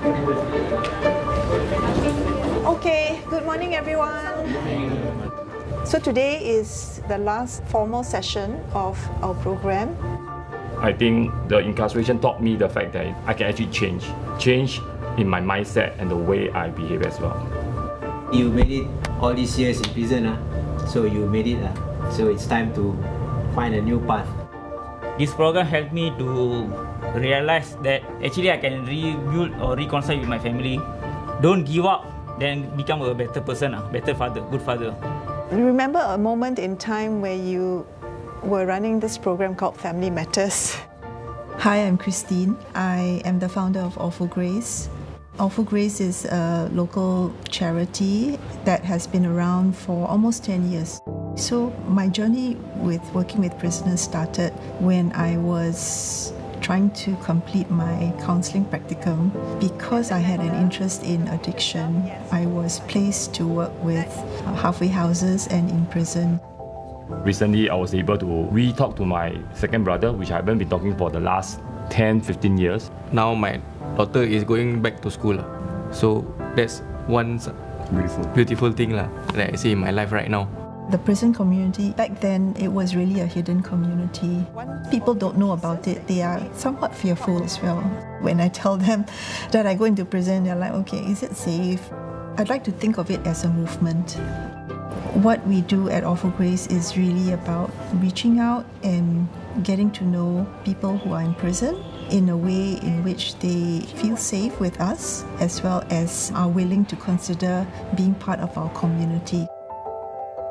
Okay, good morning everyone. So today is the last formal session of our program. I think the incarceration taught me the fact that I can actually change in my mindset and the way I behave as well. You made it all these years in prison, so you made it, so it's time to find a new path. This program helped me to realize that actually I can rebuild or reconcile with my family. Don't give up, then become a better person, better father, good father. Remember a moment in time where you were running this program called Family Matters? Hi, I'm Christine. I am the founder of All for Grace. All for Grace is a local charity that has been around for almost 10 years. So my journey with working with prisoners started when I was trying to complete my counselling practicum. Because I had an interest in addiction, I was placed to work with halfway houses and in prison. Recently, I was able to re-talk to my second brother, which I haven't been talking for the last 10-15 years. Now my daughter is going back to school. So that's one beautiful thing that I see in my life right now. The prison community, back then, it was really a hidden community. People don't know about it. They are somewhat fearful as well. When I tell them that I go into prison, they're like, okay, is it safe? I'd like to think of it as a movement. What we do at All for Grace is really about reaching out and getting to know people who are in prison in a way in which they feel safe with us, as well as are willing to consider being part of our community.